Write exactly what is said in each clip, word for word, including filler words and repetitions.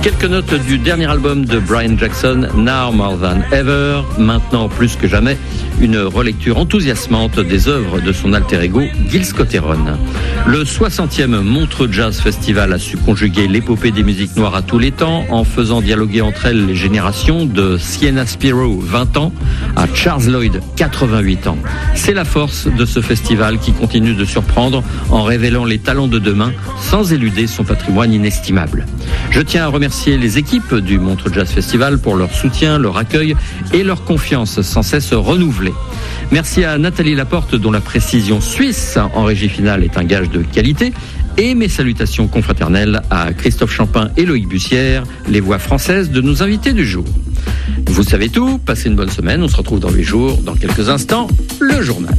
Quelques notes du dernier album de Brian Jackson, Now More Than Ever. Maintenant, plus que jamais, une relecture enthousiasmante des œuvres de son alter ego, Gil Scott-Heron. Le soixantième Montreux Jazz Festival a su conjuguer l'épopée des musiques noires à tous les temps en faisant dialoguer entre elles les générations de Sienna Spiro, vingt ans, à Charles Lloyd, quatre-vingt-huit ans. C'est la force de ce festival qui continue de surprendre en révélant les talents de demain sans éluder son patrimoine inestimable. Je tiens à remercier les équipes du Montreux Jazz Festival pour leur soutien, leur accueil et leur confiance sans cesse renouvelée. Merci à Nathalie Laporte dont la précision suisse en régie finale est un gage de qualité. Et mes salutations confraternelles à Christophe Champin et Loïc Bussière, les voix françaises de nos invités du jour. Vous savez tout, passez une bonne semaine, on se retrouve dans huit jours, dans quelques instants, le journal.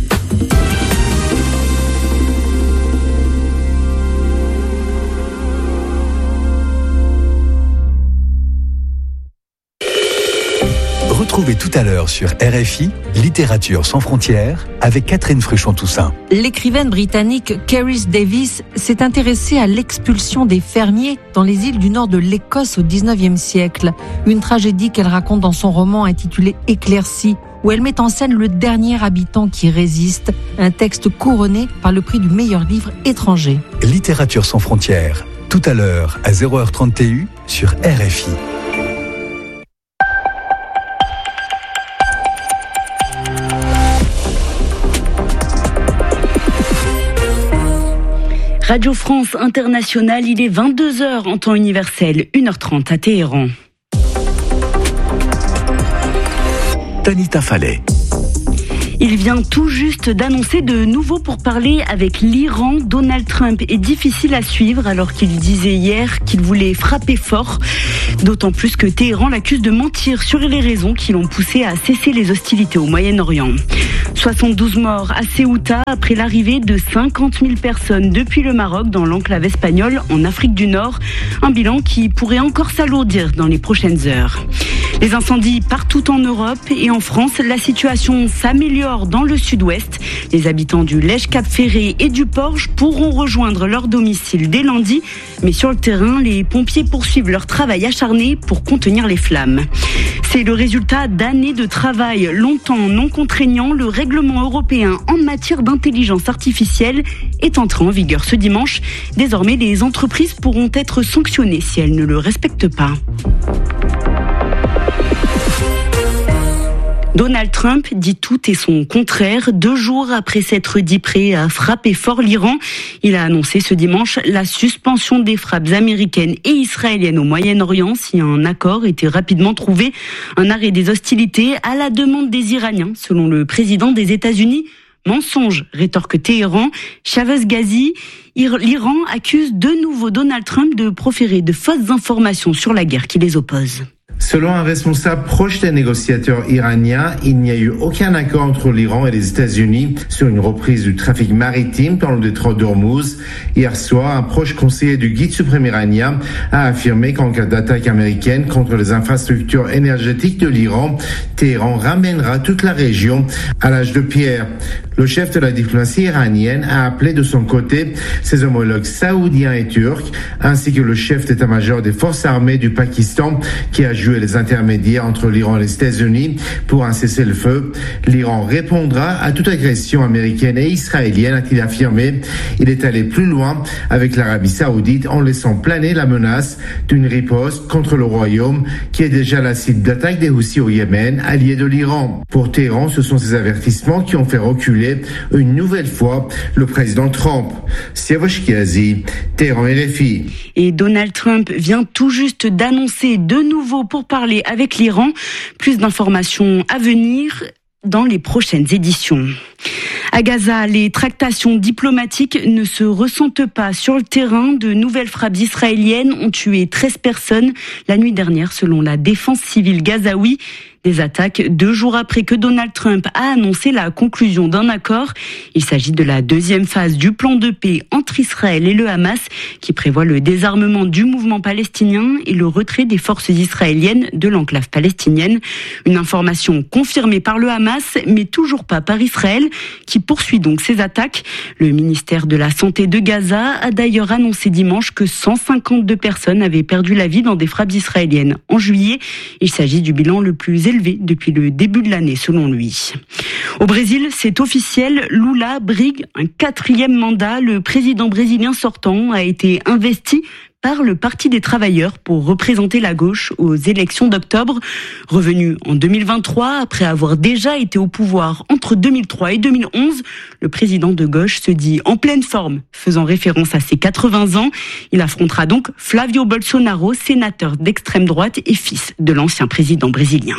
Retrouvez tout à l'heure sur R F I, Littérature sans frontières, avec Catherine Fruchon-Toussaint. L'écrivaine britannique Cerys Davis s'est intéressée à l'expulsion des fermiers dans les îles du nord de l'Écosse au dix-neuvième siècle. Une tragédie qu'elle raconte dans son roman intitulé Éclaircie, où elle met en scène le dernier habitant qui résiste, un texte couronné par le prix du meilleur livre étranger. Littérature sans frontières, tout à l'heure à zéro heure trente T U sur R F I. Radio France Internationale, il est vingt-deux heures en temps universel, une heure trente à Téhéran. Tanita Fallet. Il vient tout juste d'annoncer de nouveaux pourparlers avec l'Iran. Donald Trump est difficile à suivre alors qu'il disait hier qu'il voulait frapper fort. D'autant plus que Téhéran l'accuse de mentir sur les raisons qui l'ont poussé à cesser les hostilités au Moyen-Orient. soixante-douze morts à Ceuta après l'arrivée de cinquante mille personnes depuis le Maroc dans l'enclave espagnole en Afrique du Nord. Un bilan qui pourrait encore s'alourdir dans les prochaines heures. Les incendies partout en Europe et en France, la situation s'améliore dans le sud-ouest. Les habitants du Lège-Cap-Ferré et du Porche pourront rejoindre leur domicile dès lundi. Mais sur le terrain, les pompiers poursuivent leur travail acharné pour contenir les flammes. C'est le résultat d'années de travail longtemps non contraignant. Le règlement européen en matière d'intelligence artificielle est entré en vigueur ce dimanche. Désormais, les entreprises pourront être sanctionnées si elles ne le respectent pas. Donald Trump dit tout et son contraire. Deux jours après s'être dit prêt à frapper fort l'Iran, il a annoncé ce dimanche la suspension des frappes américaines et israéliennes au Moyen-Orient si un accord était rapidement trouvé. Un arrêt des hostilités à la demande des Iraniens, selon le président des États-Unis. Mensonge, rétorque Téhéran. Chavez Ghazi, l'Iran accuse de nouveau Donald Trump de proférer de fausses informations sur la guerre qui les oppose. Selon un responsable proche des négociateurs iraniens, il n'y a eu aucun accord entre l'Iran et les États-Unis sur une reprise du trafic maritime dans le détroit d'Ormuz. Hier soir, un proche conseiller du guide suprême iranien a affirmé qu'en cas d'attaque américaine contre les infrastructures énergétiques de l'Iran, Téhéran ramènera toute la région à l'âge de pierre. Le chef de la diplomatie iranienne a appelé de son côté ses homologues saoudiens et turcs, ainsi que le chef d'état-major des forces armées du Pakistan, qui a joué les intermédiaires entre l'Iran et les États-Unis pour un cessez-le-feu. L'Iran répondra à toute agression américaine et israélienne, a-t-il affirmé. Il est allé plus loin avec l'Arabie saoudite en laissant planer la menace d'une riposte contre le Royaume, qui est déjà la cible d'attaque des Houthis au Yémen, allié de l'Iran. Pour Téhéran, ce sont ces avertissements qui ont fait reculer une nouvelle fois le président Trump. Siavosh Kiazi, Téhéran R F I. Et Donald Trump vient tout juste d'annoncer de nouveau pour parler avec l'Iran. Plus d'informations à venir dans les prochaines éditions. À Gaza, les tractations diplomatiques ne se ressentent pas sur le terrain. De nouvelles frappes israéliennes ont tué treize personnes la nuit dernière, selon la défense civile gazaoui. Des attaques deux jours après que Donald Trump a annoncé la conclusion d'un accord. Il s'agit de la deuxième phase du plan de paix entre Israël et le Hamas qui prévoit le désarmement du mouvement palestinien et le retrait des forces israéliennes de l'enclave palestinienne. Une information confirmée par le Hamas mais toujours pas par Israël qui poursuit donc ses attaques. Le ministère de la Santé de Gaza a d'ailleurs annoncé dimanche que cent cinquante-deux personnes avaient perdu la vie dans des frappes israéliennes en juillet. Il s'agit du bilan le plus élevé depuis le début de l'année, selon lui. Au Brésil, c'est officiel, Lula brigue un quatrième mandat. Le président brésilien sortant a été investi par le Parti des travailleurs pour représenter la gauche aux élections d'octobre. Revenu en deux mille vingt-trois, après avoir déjà été au pouvoir entre deux mille trois et deux mille onze, le président de gauche se dit en pleine forme, faisant référence à ses quatre-vingts ans. Il affrontera donc Flavio Bolsonaro, sénateur d'extrême droite et fils de l'ancien président brésilien.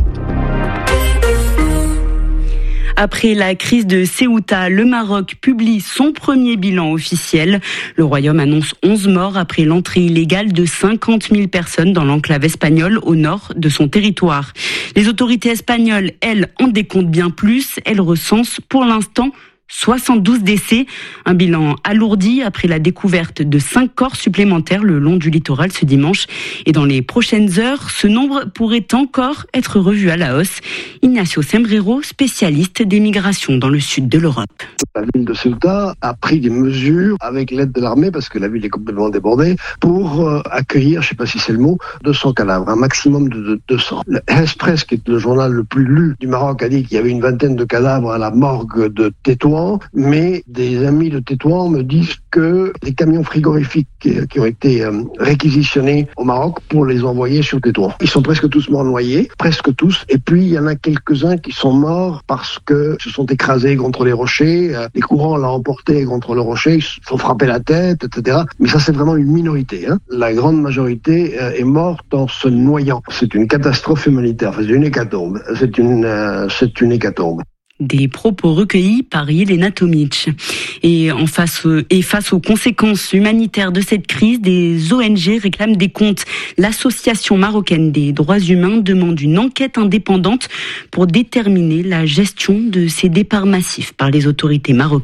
Après la crise de Ceuta, le Maroc publie son premier bilan officiel. Le Royaume annonce onze morts après l'entrée illégale de cinquante mille personnes dans l'enclave espagnole au nord de son territoire. Les autorités espagnoles, elles, en décomptent bien plus. Elles recensent pour l'instant soixante-douze décès, un bilan alourdi après la découverte de cinq corps supplémentaires le long du littoral ce dimanche. Et dans les prochaines heures, ce nombre pourrait encore être revu à la hausse. Ignacio Sembrero, spécialiste des migrations dans le sud de l'Europe. La ville de Ceuta a pris des mesures avec l'aide de l'armée, parce que la ville est complètement débordée, pour euh, accueillir, je ne sais pas si c'est le mot, deux cents cadavres, un maximum de, de deux cents. Le Express, qui est le journal le plus lu du Maroc, a dit qu'il y avait une vingtaine de cadavres à la morgue de Tétouan. Mais des amis de Tétouan me disent que les camions frigorifiques qui ont été euh, réquisitionnés au Maroc pour les envoyer sur Tétouan, ils sont presque tous morts noyés, presque tous. Et puis il y en a quelques-uns qui sont morts parce que se sont écrasés contre les rochers, euh, les courants l'ont emporté contre le rocher, ils se sont frappés la tête, et cetera. Mais ça, c'est vraiment une minorité, hein. La grande majorité euh, est morte en se noyant. C'est une catastrophe humanitaire, c'est une hécatombe. C'est une, euh, c'est une hécatombe. Des propos recueillis par Yelena Tomic. Et, en face, et face aux conséquences humanitaires de cette crise, des O N G réclament des comptes. L'Association marocaine des droits humains demande une enquête indépendante pour déterminer la gestion de ces départs massifs par les autorités marocaines.